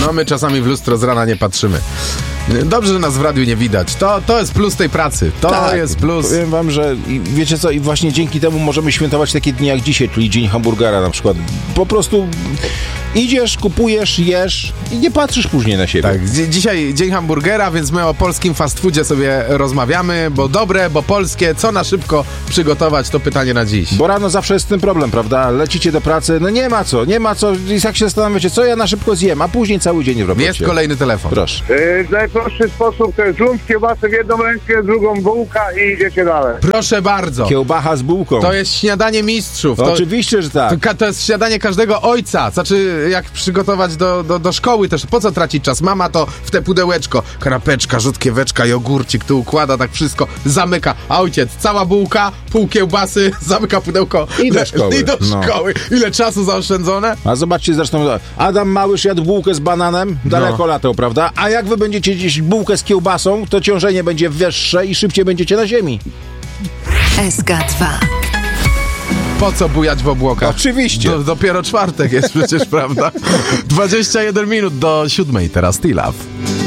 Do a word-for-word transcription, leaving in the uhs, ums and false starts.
No my czasami w lustro z rana nie patrzymy. Dobrze, że nas w radiu nie widać. To, to jest plus tej pracy. To tak, jest plus. Powiem wam, że i wiecie co, i właśnie dzięki temu możemy świętować takie dni jak dzisiaj, czyli Dzień Hamburgera na przykład. Po prostu idziesz, kupujesz, jesz i nie patrzysz później na siebie. Tak, dzi- dzisiaj Dzień Hamburgera, więc my o polskim fast foodzie sobie rozmawiamy, bo dobre, bo polskie, co na szybko przygotować, to pytanie na dziś. Bo rano zawsze jest z tym problem, prawda? Lecicie do pracy, no nie ma co, nie ma co. I tak się zastanawiacie, co ja na szybko zjem, a później cały dzień w robocie. Jest kolejny telefon. Proszę. Yy, w najprostszy sposób to jest lump kiełbasy w jedną rękę, w drugą bułka i idziecie dalej. Proszę bardzo. Kiełbacha z bułką. To jest śniadanie mistrzów. No To, oczywiście, że tak. to, ka- to jest śniadanie każdego ojca. Znaczy, jak przygotować do, do, do szkoły też. Po co tracić czas? Mama to w te pudełeczko. Kanapeczka, rzutkieweczka, jogurcik, tu układa tak wszystko, zamyka. A ojciec, cała bułka, pół kiełbasy, zamyka pudełko. I do szkoły. I do No. szkoły. Ile czasu zaoszczędzone? A zobaczcie zresztą, Adam Małysz jadł bułkę z bananem, daleko No. latał, prawda? A jak wy będziecie gdzieś bułkę z kiełbasą, to ciążenie będzie wyższe i szybciej będziecie na ziemi. S K dwa. Po co bujać w obłokach? Oczywiście. Do, dopiero czwartek jest przecież, prawda? dwadzieścia jeden minut do siódmej, teraz T-Love.